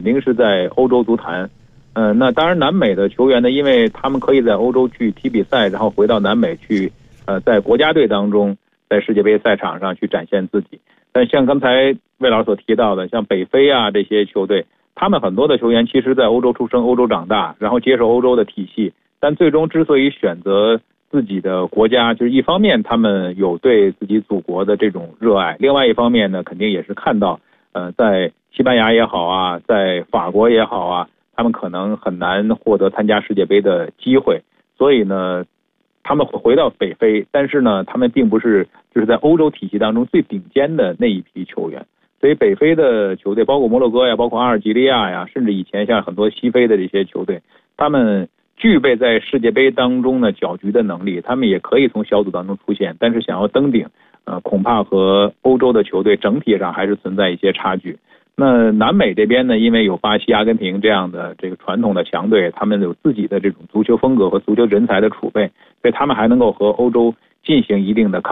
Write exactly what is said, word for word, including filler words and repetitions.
定是在欧洲足坛。呃，那当然，南美的球员呢，因为他们可以在欧洲去踢比赛，然后回到南美去，呃，在国家队当中，在世界杯赛场上去展现自己。但像刚才魏老师所提到的，像北非啊这些球队，他们很多的球员其实在欧洲出生、欧洲长大，然后接受欧洲的体系，但最终之所以选择自己的国家，就是一方面他们有对自己祖国的这种热爱，另外一方面呢，肯定也是看到，呃，在西班牙也好啊，在法国也好啊，他们可能很难获得参加世界杯的机会，所以呢，他们会回到北非，但是呢，他们并不是就是在欧洲体系当中最顶尖的那一批球员，所以北非的球队，包括摩洛哥呀，包括阿尔及利亚呀，甚至以前像很多西非的这些球队，他们具备在世界杯当中的搅局的能力，他们也可以从小组当中出现，但是想要登顶，呃，恐怕和欧洲的球队整体上还是存在一些差距。那南美这边呢，因为有巴西、阿根廷这样的这个传统的强队，他们有自己的这种足球风格和足球人才的储备，所以他们还能够和欧洲进行一定的抗